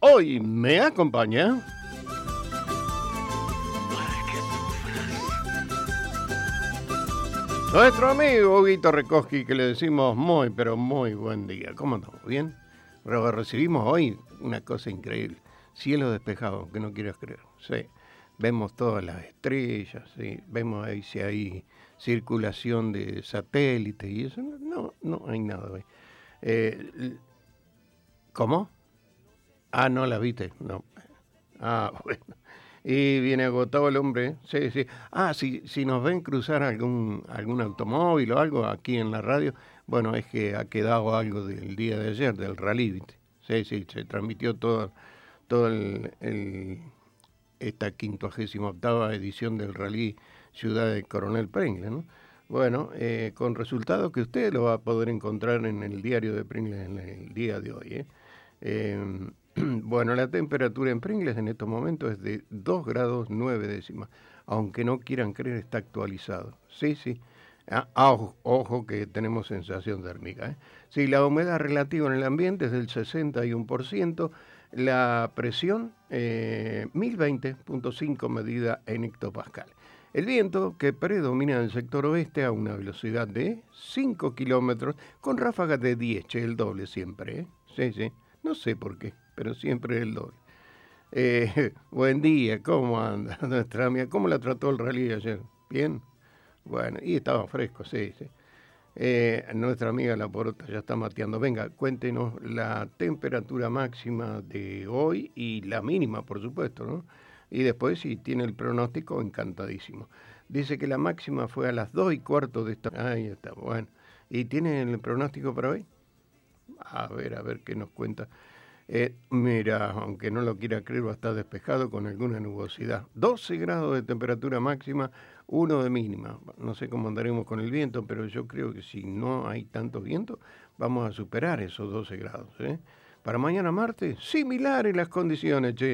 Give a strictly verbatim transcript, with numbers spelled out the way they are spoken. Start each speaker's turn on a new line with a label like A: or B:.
A: hoy me acompaña nuestro amigo Huguito Rekoski, que le decimos muy, pero muy buen día. ¿Cómo andamos? ¿Bien? Pero recibimos hoy una cosa increíble. Cielo despejado, aunque no quieras creer. Sí. Vemos todas las estrellas, ¿sí? Vemos ahí si hay circulación de satélites y eso. No, no hay nada hoy. Eh, ¿Cómo? Ah, no la viste. No. Ah, bueno. Y viene agotado el hombre. Sí, sí. Ah, si, si nos ven cruzar algún, algún automóvil o algo aquí en la radio, bueno, es que ha quedado algo del día de ayer, del rally, ¿viste? Sí, sí, se transmitió todo, todo el, el, esta quincuagésima octava edición del rally Ciudad de Coronel Pringles, ¿no? Bueno, eh, con resultado que usted lo va a poder encontrar en el diario de Pringles en el día de hoy, ¿eh? Eh, bueno, la temperatura en Pringles en estos momentos es de dos grados nueve décimas, aunque no quieran creer, está actualizado. Sí, sí. Ah, ah, ojo, ojo que tenemos sensación térmica, ¿eh? Sí, la humedad relativa en el ambiente es del sesenta y uno por ciento, la presión eh, mil veinte punto cinco medida en hectopascal. El viento que predomina en el sector oeste a una velocidad de cinco kilómetros con ráfagas de diez, che, el doble siempre, ¿eh? Sí, sí. No sé por qué, pero siempre el doble. Eh, buen día, ¿cómo anda nuestra amiga? ¿Cómo la trató el rally ayer? ¿Bien? Bueno, y estaba fresco, sí, sí. Eh, nuestra amiga La Porota ya está mateando. Venga, cuéntenos la temperatura máxima de hoy y la mínima, por supuesto, ¿no? Y después, si tiene el pronóstico, encantadísimo. Dice que la máxima fue a las dos y cuarto de esta... Ahí está, bueno. ¿Y tiene el pronóstico para hoy? A ver, a ver qué nos cuenta. Eh, mira, aunque no lo quiera creer, va a estar despejado con alguna nubosidad. doce grados de temperatura máxima, uno de mínima. No sé cómo andaremos con el viento, pero yo creo que si no hay tanto viento, vamos a superar esos doce grados, ¿eh? Para mañana martes, similares las condiciones, che.